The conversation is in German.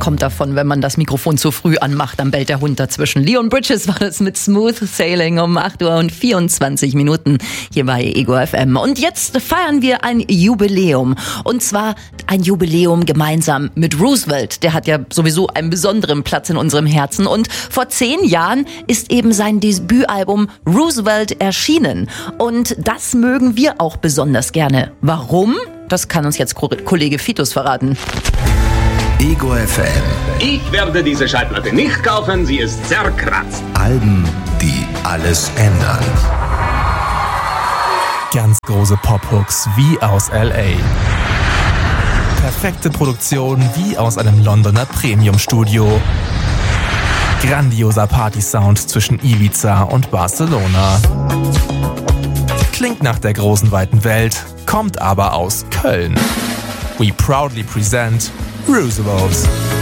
kommt davon, wenn man das Mikrofon zu früh anmacht, dann bellt der Hund dazwischen. Leon Bridges war das mit Smooth Sailing um 8:24 hier bei Ego FM. Und jetzt feiern wir ein Jubiläum. Und zwar ein Jubiläum gemeinsam mit Roosevelt. Der hat ja sowieso einen besonderen Platz in unserem Herzen. Und vor 10 Jahren ist eben sein Debütalbum Roosevelt erschienen. Und das mögen wir auch besonders gerne. Warum? Das kann uns jetzt Kollege Fitus verraten. Ego FM. Ich werde diese Schallplatte nicht kaufen, sie ist zerkratzt. Alben, die alles ändern. Ganz große Pop-Hooks wie aus L.A. Perfekte Produktion wie aus einem Londoner Premium-Studio. Grandioser Party-Sound zwischen Ibiza und Barcelona. Klingt nach der großen weiten Welt, kommt aber aus Köln. We proudly present Roosevelt.